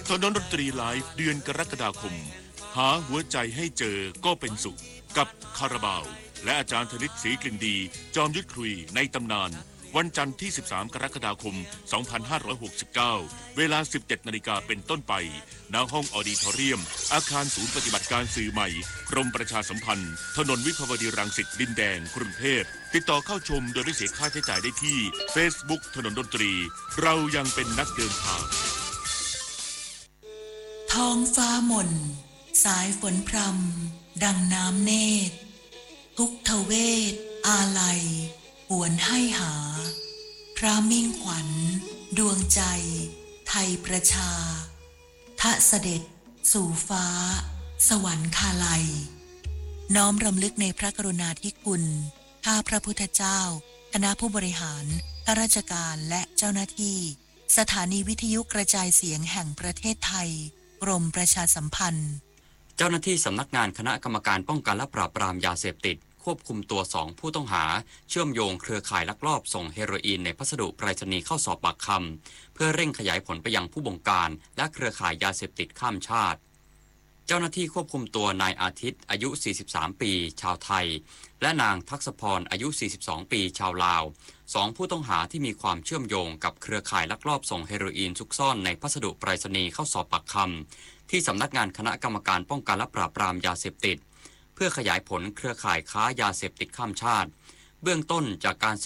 ถนนดนตรีไลฟ์เดือนกรกฎาคมหาหัวใจให้เจอก็เป็นสุขกับคาราบาวและอาจารย์ธนิตศรีกลิ่นดีจอมยุทธคุยในตำนานวันจันทร์ที่13กรกฎาคม2569เวลา 17 นาฬิกาเป็นต้นไปณห้องออดิทอเรียมอาคารศูนย์ปฏิบัติการสื่อใหม่กรมประชาสัมพันธ์ถนนวิภาวดีรังสิตดินแดงกรุงเทพติดต่อเข้าชมโดยไม่เสียค่าใช้จ่ายได้ที่ Facebook ถนนดนตรีเรายังเป็นนักเดินทางท้องฟ้าหม่นสายฝนพรำดังน้ำเนตรทุกทเวศอาลัยหวนให้หาพระมิ่งขวัญดวงใจไทยประชาทะเสด็จสู่ฟ้าสวรรคาลัยน้อมรำลึกในพระกรุณาธิคุณข้าพระพุทธเจ้าคณะผู้บริหารข้าราชการและเจ้าหน้าที่สถานีวิทยุกระจายเสียงแห่งประเทศไทยกรมประชาสัมพันธ์เจ้าหน้าที่สำนักงานคณะกรรมการป้องกันและปราบปรามยาเสพติดควบคุมตัว2ผู้ต้องหาเชื่อมโยงเครือข่ายลักลอบส่งเฮโรอีนในพัสดุไปรษณีย์เข้าสอบปากคำเพื่อเร่งขยายผลไปยังผู้บงการและเครือข่ายยาเสพติดข้ามชาติเจ้าหน้าที่ควบคุมตัวนายอาทิตย์อายุ43ปีชาวไทยและนางทักษพรอายุ42ปีชาวลาว2ผู้ต้องหาที่มีความเชื่อมโยงกับเครือข่ายลักลอบส่งเฮโรอีนซุกซ่อนในพัสดุไปรษณีย์เข้าสอบปากคำที่สำนักงานคณะกรรมการป้องกันและปราบปรามยาเสพติดเพื่อขยายผลเครือข่ายค้ายาเสพติดข้ามชาติเบื้องต้นจากการ